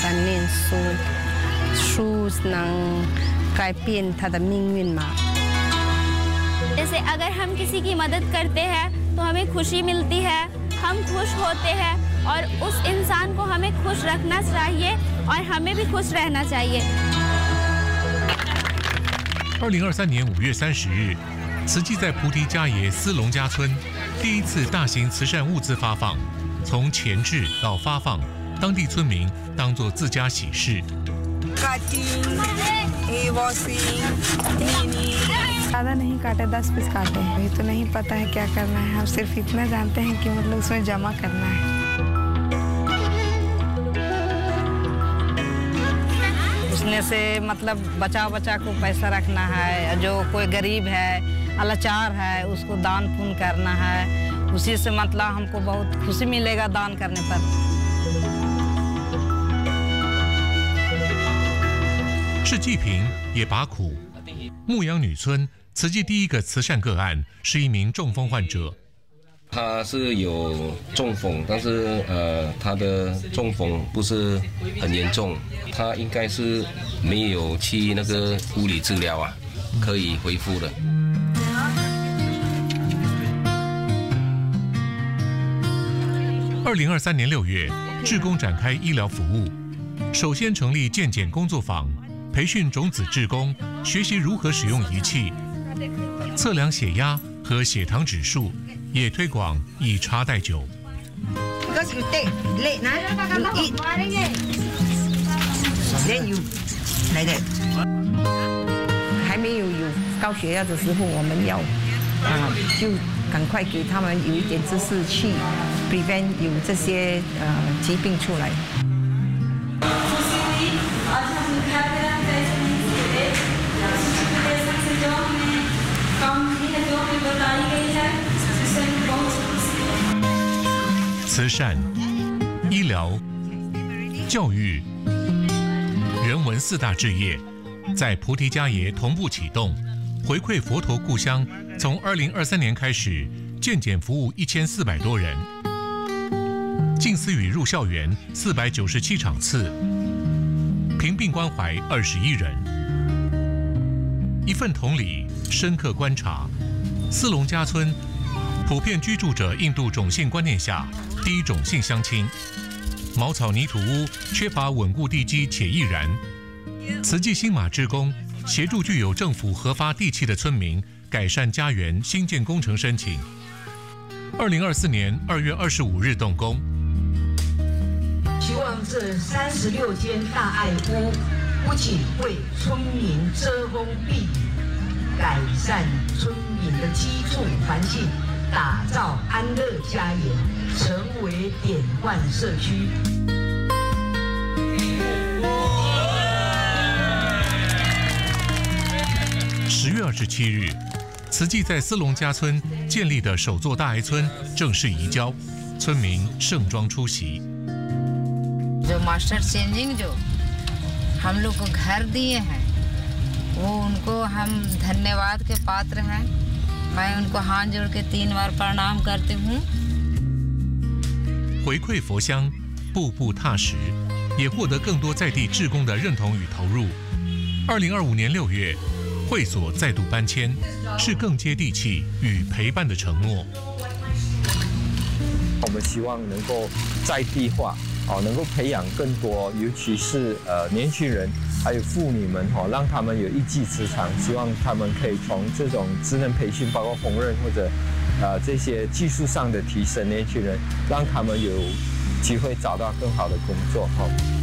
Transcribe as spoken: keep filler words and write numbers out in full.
他念书，书能改变他的命运吗？ जैसे अगर हम किसी की मदद करते हैं तो हमें खुशी मिलती है, हम खुश होते हैं और उस इंसान को हमें खुश रखना चाहिए और हमें भी खुश रहना चाहिए। 二零二三年五月三十日，慈济在菩提迦耶斯隆家村第一次大型慈善物资发放，从前置到发放，当地村民当作自家喜事。 ज़्यादा नहीं काटे, दस पीस काटे हैं। ये तो नहीं पता है क्या करना है, हम सिर्फ इतना जानते हैं कि मतलब उसमें जमा करना है। उसमें से मतलब बचा बचा को पैसा रखना है, जो कोई गरीब है, लाचार है, उसको दान पुण्य करना है। उसी से मतलब हमको बहुत खुशी मिलेगा दान करने पर। 是济贫也拔苦。牧羊女村慈济第一个慈善个案是一名中风患者， 他是有中风，但是呃，他的中风不是很严重，他应该是没有去那个物理治疗啊，可以恢复的。 二零二三年六月，志工展开医疗服务，首先成立健检工作坊。 培训种子志工，学习如何使用仪器，测量血压和血糖指數，也推廣以茶代酒。 还没有有高血压的时候，我们要啊，就赶快给他们有一点知识去 prevent 有这些呃疾病出来。 慈善、医疗、教育、人文四大志业，在菩提迦耶同步启动，回馈佛陀故乡。从二零二三年开始，健检服务一千四百多人，近思语入校园四百九十七场次，贫病关怀二十一人。一份同理，深刻观察，斯隆家村普遍居住着印度种姓观念下。 低种姓乡亲，茅草泥土屋缺乏稳固地基且易燃。慈济新马志工协助具有政府核发地契的村民改善家园新建工程申请。二零二四年二月二十五日动工。 希望这三十六间大爱屋不仅为村民遮风避雨，改善村民的居住环境，打造安乐家园。 成为典范社区。 十月二十七日，慈济在斯隆家村建立的首座大爱村正式移交，村民盛装出席。 जो मास्टर चेंजिंग जो हम लोग को घर दिए हैं, वो उनको हम धन्यवाद के पात्र हैं। मैं उनको हाथ जोड़ के तीन बार प्रणाम करती हूँ। 回馈佛乡，步步踏实，也获得更多在地志工的认同与投入。二零二五年六月，会所再度搬迁，是更接地气与陪伴的承诺。 我们希望能够在地化，哦，能够培养更多，尤其是呃年轻人，还有妇女们，哦，让他们有一技之长。希望他们可以从这种职能培训，包括烹饪或者。 呃，这些技术上的提升，年轻人让他们有机会找到更好的工作哈。